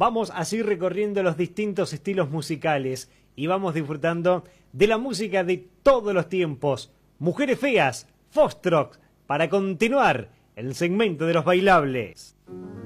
vamos a seguir recorriendo los distintos estilos musicales y vamos disfrutando de la música de todos los tiempos. Mujeres feas, Foxtrot, para continuar el segmento de los bailables.